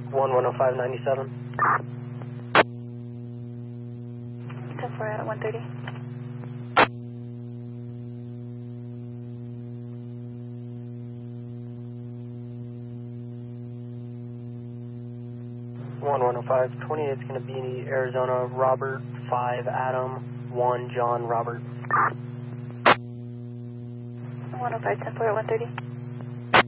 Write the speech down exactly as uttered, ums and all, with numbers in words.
one one oh five ninety-seven. ten four out at one thirty. one one oh five twenty, it's going to be Arizona, Robert, five, Adam, one, John, Robert. one oh five ten four at one thirty.